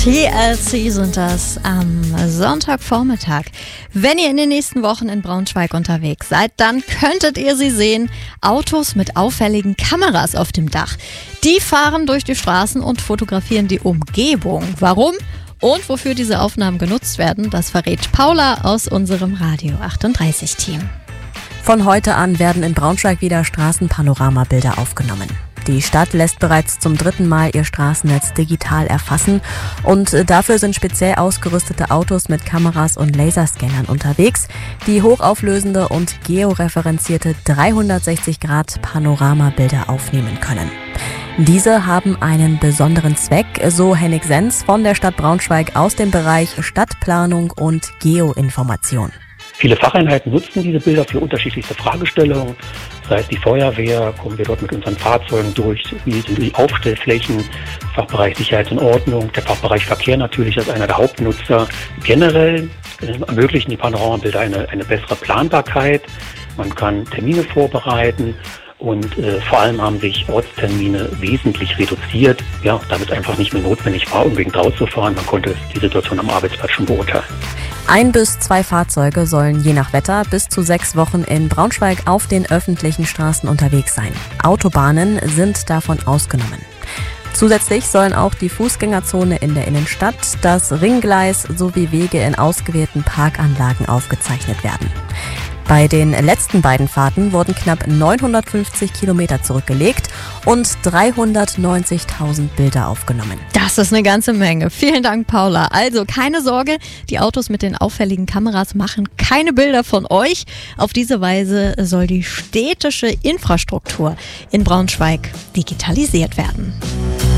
TLC sind das am Sonntagvormittag. Wenn ihr in den nächsten Wochen in Braunschweig unterwegs seid, dann könntet ihr sie sehen. Autos mit auffälligen Kameras auf dem Dach. Die fahren durch die Straßen und fotografieren die Umgebung. Warum und wofür diese Aufnahmen genutzt werden, das verrät Paula aus unserem Radio 38 Team. Von heute an werden in Braunschweig wieder Straßenpanoramabilder aufgenommen. Die Stadt lässt bereits zum 3. Mal ihr Straßennetz digital erfassen und dafür sind speziell ausgerüstete Autos mit Kameras und Laserscannern unterwegs, die hochauflösende und georeferenzierte 360-Grad-Panoramabilder aufnehmen können. Diese haben einen besonderen Zweck, so Henning Sens von der Stadt Braunschweig aus dem Bereich Stadtplanung und Geoinformation. Viele Facheinheiten nutzen diese Bilder für unterschiedlichste Fragestellungen. Das heißt, die Feuerwehr, kommen wir dort mit unseren Fahrzeugen durch, wie sind die Aufstellflächen, Fachbereich Sicherheit und Ordnung, der Fachbereich Verkehr natürlich als einer der Hauptnutzer. Generell ermöglichen die Panoramabilder eine bessere Planbarkeit, man kann Termine vorbereiten und vor allem haben sich Ortstermine wesentlich reduziert, ja, damit es einfach nicht mehr notwendig war, unbedingt rauszufahren. Man konnte die Situation am Arbeitsplatz schon beurteilen. 1 bis 2 Fahrzeuge sollen je nach Wetter bis zu 6 Wochen in Braunschweig auf den öffentlichen Straßen unterwegs sein. Autobahnen sind davon ausgenommen. Zusätzlich sollen auch die Fußgängerzone in der Innenstadt, das Ringgleis sowie Wege in ausgewählten Parkanlagen aufgezeichnet werden. Bei den letzten beiden Fahrten wurden knapp 950 Kilometer zurückgelegt und 390.000 Bilder aufgenommen. Das ist eine ganze Menge. Vielen Dank, Paula. Also keine Sorge, die Autos mit den auffälligen Kameras machen keine Bilder von euch. Auf diese Weise soll die städtische Infrastruktur in Braunschweig digitalisiert werden.